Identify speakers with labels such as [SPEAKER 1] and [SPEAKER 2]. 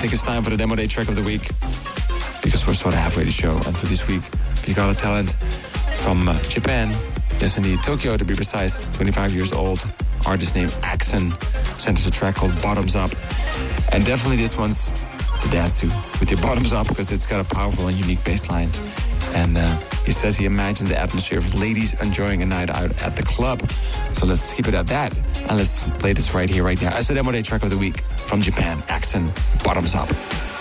[SPEAKER 1] think it's time for the Demo Day track of the week, because we're sort of halfway the show. And for this week, we got a talent from Japan. Yes, indeed, Tokyo to be precise, 25 years old. Artist named Axon sent us a track called Bottoms Up. And definitely this one's to dance to with your bottoms up, because it's got a powerful and unique bass line. And he says he imagined the atmosphere of ladies enjoying a night out at the club. So let's keep it at that. And let's play this right here, right now. As the Demo Day track of the week from Japan, Axon, Bottoms Up.